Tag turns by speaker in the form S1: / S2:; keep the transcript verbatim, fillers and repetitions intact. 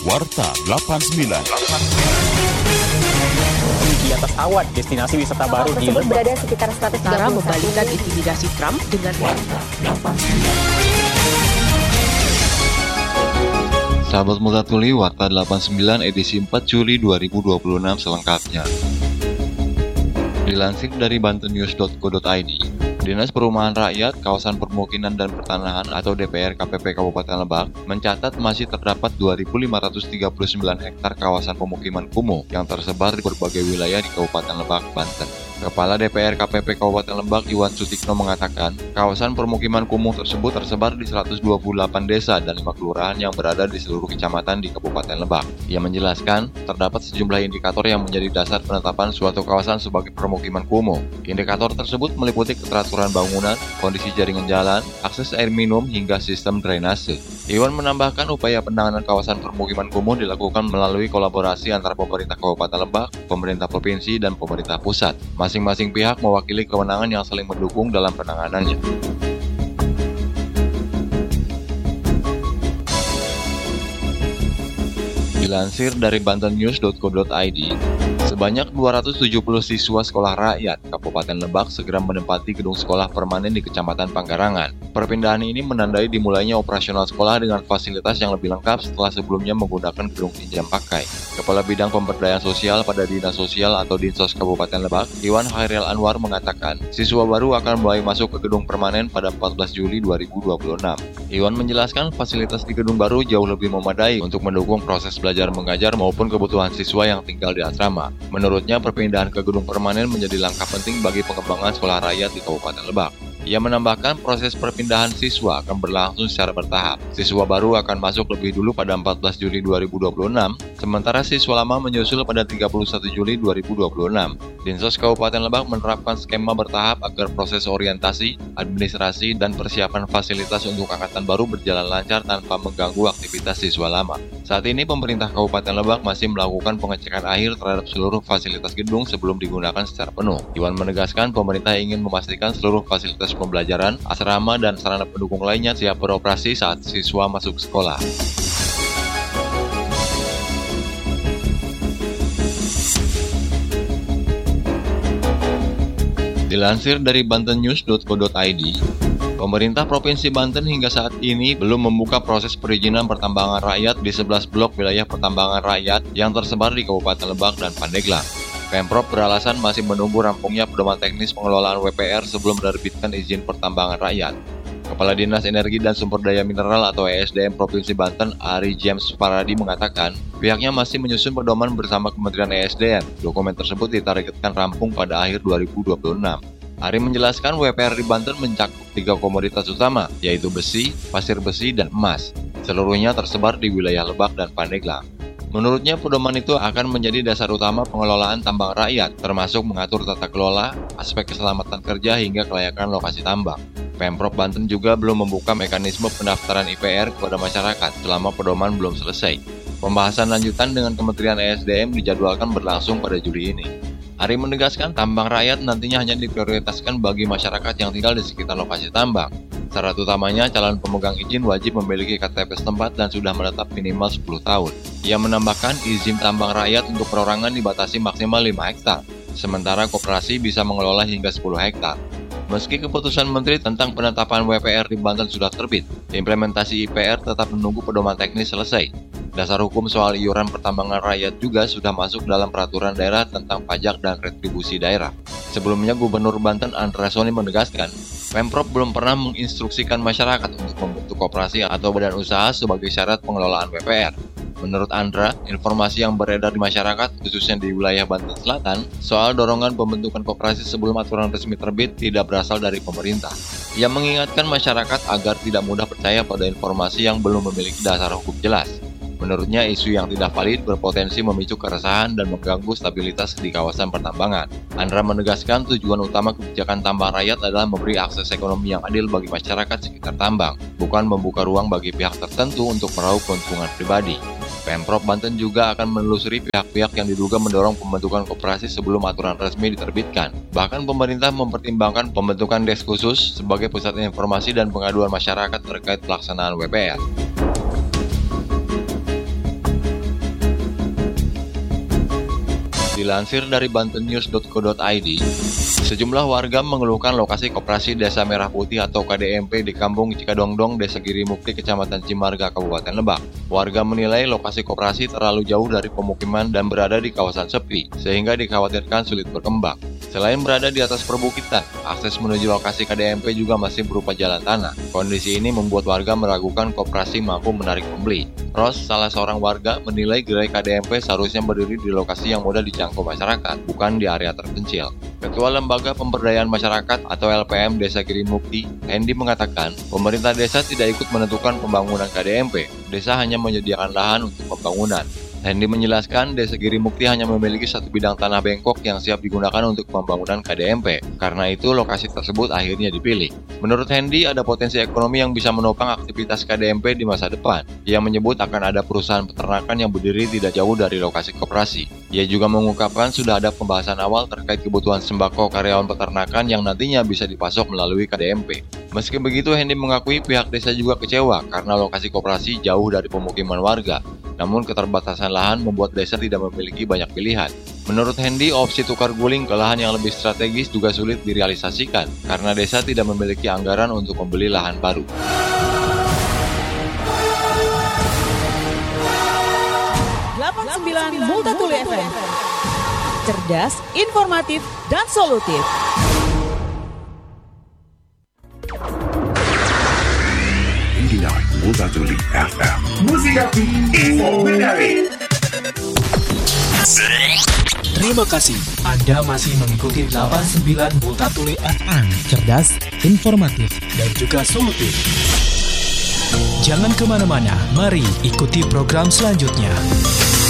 S1: Warta delapan puluh sembilan.
S2: Di atas awan, destinasi wisata
S3: Kapal
S2: baru di
S3: tersebut
S2: Lebak.
S3: berada sekitar seratus tiga
S4: Cara
S3: puluh
S4: membalikan intimidasi Trump dengan
S5: Sahabat Muda Tuli, Warta delapan puluh sembilan edisi empat Juli dua ribu dua puluh enam selengkapnya. Dilansir dari bantennews dot co dot i d, Dinas Perumahan Rakyat, Kawasan Permukiman dan Pertanahan atau D P R K P P Kabupaten Lebak mencatat masih terdapat dua ribu lima ratus tiga puluh sembilan hektar kawasan pemukiman kumuh yang tersebar di berbagai wilayah di Kabupaten Lebak, Banten. Kepala D P R K P P Kabupaten Lebak, Iwan Sutikno mengatakan, kawasan permukiman kumuh tersebut tersebar di seratus dua puluh delapan desa dan lima kelurahan yang berada di seluruh kecamatan di Kabupaten Lebak. Ia menjelaskan, terdapat sejumlah indikator yang menjadi dasar penetapan suatu kawasan sebagai permukiman kumuh. Indikator tersebut meliputi keteraturan bangunan, kondisi jaringan jalan, akses air minum, hingga sistem drainase. Iwan menambahkan upaya penanganan kawasan permukiman kumuh dilakukan melalui kolaborasi antara pemerintah Kabupaten Lebak, pemerintah provinsi, dan pemerintah pusat. Masing-masing pihak mewakili kewenangan yang saling mendukung dalam penanganannya. Dilansir dari bantennews dot co dot i d, sebanyak dua ratus tujuh puluh siswa sekolah rakyat Kabupaten Lebak segera menempati gedung sekolah permanen di Kecamatan Panggarangan. Perpindahan ini menandai dimulainya operasional sekolah dengan fasilitas yang lebih lengkap setelah sebelumnya menggunakan gedung pinjam pakai. Kepala Bidang Pemberdayaan Sosial pada Dinas Sosial atau Dinsos Kabupaten Lebak, Iwan Hairil Anwar mengatakan, siswa baru akan mulai masuk ke gedung permanen pada empat belas Juli dua ribu dua puluh enam. Iwan menjelaskan fasilitas di gedung baru jauh lebih memadai untuk mendukung proses belajar mengajar maupun kebutuhan siswa yang tinggal di asrama. Menurutnya, perpindahan ke gedung permanen menjadi langkah penting bagi pengembangan sekolah rakyat di Kabupaten Lebak. Ia menambahkan proses perpindahan siswa akan berlangsung secara bertahap. Siswa baru akan masuk lebih dulu pada empat belas Juli dua ribu dua puluh enam, sementara siswa lama menyusul pada tiga puluh satu Juli dua ribu dua puluh enam. Dinsos Kabupaten Lebak menerapkan skema bertahap agar proses orientasi, administrasi, dan persiapan fasilitas untuk angkatan baru berjalan lancar tanpa mengganggu aktivitas siswa lama. Saat ini pemerintah Kabupaten Lebak masih melakukan pengecekan akhir terhadap seluruh fasilitas gedung sebelum digunakan secara penuh. Iwan menegaskan pemerintah ingin memastikan seluruh fasilitas pembelajaran, asrama, dan sarana pendukung lainnya siap beroperasi saat siswa masuk sekolah. Dilansir dari bantennews dot co dot i d, pemerintah Provinsi Banten hingga saat ini belum membuka proses perizinan pertambangan rakyat di sebelas blok wilayah pertambangan rakyat yang tersebar di Kabupaten Lebak dan Pandeglang. Pemprov beralasan masih menunggu rampungnya pedoman teknis pengelolaan W P R sebelum menerbitkan izin pertambangan rakyat. Kepala Dinas Energi dan Sumber Daya Mineral atau E S D M Provinsi Banten, Ari James Faradi mengatakan, pihaknya masih menyusun pedoman bersama Kementerian E S D M. Dokumen tersebut ditargetkan rampung pada akhir dua ribu dua puluh enam. Ari menjelaskan W P R di Banten mencakup tiga komoditas utama, yaitu besi, pasir besi, dan emas. Seluruhnya tersebar di wilayah Lebak dan Pandeglang. Menurutnya, pedoman itu akan menjadi dasar utama pengelolaan tambang rakyat, termasuk mengatur tata kelola, aspek keselamatan kerja, hingga kelayakan lokasi tambang. Pemprov Banten juga belum membuka mekanisme pendaftaran I P R kepada masyarakat selama pedoman belum selesai. Pembahasan lanjutan dengan Kementerian E S D M dijadwalkan berlangsung pada Juli ini. Ari menegaskan tambang rakyat nantinya hanya diprioritaskan bagi masyarakat yang tinggal di sekitar lokasi tambang. Syarat utamanya, calon pemegang izin wajib memiliki K T P setempat dan sudah menetap minimal sepuluh tahun. Ia menambahkan izin tambang rakyat untuk perorangan dibatasi maksimal lima hektar, sementara koperasi bisa mengelola hingga sepuluh hektar. Meski keputusan Menteri tentang penetapan W P R di Banten sudah terbit, implementasi I P R tetap menunggu pedoman teknis selesai. Dasar hukum soal iuran pertambangan rakyat juga sudah masuk dalam peraturan daerah tentang pajak dan retribusi daerah. Sebelumnya, Gubernur Banten Andra Soni menegaskan, Pemprov belum pernah menginstruksikan masyarakat untuk membentuk koperasi atau badan usaha sebagai syarat pengelolaan W P R. Menurut Andra, informasi yang beredar di masyarakat, khususnya di wilayah Banten Selatan, soal dorongan pembentukan koperasi sebelum aturan resmi terbit tidak berasal dari pemerintah. Ia mengingatkan masyarakat agar tidak mudah percaya pada informasi yang belum memiliki dasar hukum jelas. Menurutnya, isu yang tidak valid berpotensi memicu keresahan dan mengganggu stabilitas di kawasan pertambangan. Andra menegaskan tujuan utama kebijakan tambang rakyat adalah memberi akses ekonomi yang adil bagi masyarakat sekitar tambang, bukan membuka ruang bagi pihak tertentu untuk meraup keuntungan pribadi. Pemprov Banten juga akan menelusuri pihak-pihak yang diduga mendorong pembentukan koperasi sebelum aturan resmi diterbitkan. Bahkan pemerintah mempertimbangkan pembentukan desk khusus sebagai pusat informasi dan pengaduan masyarakat terkait pelaksanaan W P R. Dilansir dari banten news dot co dot i d, sejumlah warga mengeluhkan lokasi koperasi Desa Merah Putih atau K D M P di Kampung Cikadongdong, Desa Girimukti, Kecamatan Cimarga, Kabupaten Lebak. Warga menilai lokasi koperasi terlalu jauh dari pemukiman dan berada di kawasan sepi, sehingga dikhawatirkan sulit berkembang. Selain berada di atas perbukitan, akses menuju lokasi K D M P juga masih berupa jalan tanah. Kondisi ini membuat warga meragukan koperasi mampu menarik pembeli. Ros, salah seorang warga, menilai gerai K D M P seharusnya berdiri di lokasi yang mudah dijangkau masyarakat, bukan di area terpencil. Ketua Lembaga Pemberdayaan Masyarakat atau L P M Desa Girimukti, Hendy, mengatakan pemerintah desa tidak ikut menentukan pembangunan K D M P. Desa hanya menyediakan lahan untuk pembangunan. Hendy menjelaskan Desa Girimukti hanya memiliki satu bidang tanah bengkok yang siap digunakan untuk pembangunan K D M P. Karena itu lokasi tersebut akhirnya dipilih. Menurut Hendy, ada potensi ekonomi yang bisa menopang aktivitas K D M P di masa depan. Ia menyebut akan ada perusahaan peternakan yang berdiri tidak jauh dari lokasi koperasi. Ia juga mengungkapkan sudah ada pembahasan awal terkait kebutuhan sembako karyawan peternakan yang nantinya bisa dipasok melalui K D M P. Meski begitu, Hendy mengakui pihak desa juga kecewa karena lokasi koperasi jauh dari pemukiman warga. Namun keterbatasan lahan membuat desa tidak memiliki banyak pilihan. Menurut Hendy, opsi tukar guling ke lahan yang lebih strategis juga sulit direalisasikan karena desa tidak memiliki anggaran untuk membeli lahan baru.
S4: delapan puluh sembilan Multatuli F M. Cerdas, informatif, dan solutif.
S1: Multatuli F M.
S3: Música Info Menarik.
S6: Terima kasih Anda masih mengikuti delapan puluh sembilan Multatuli F M. Cerdas, informatif, dan juga solutif. Jangan kemana-mana, mari ikuti program selanjutnya.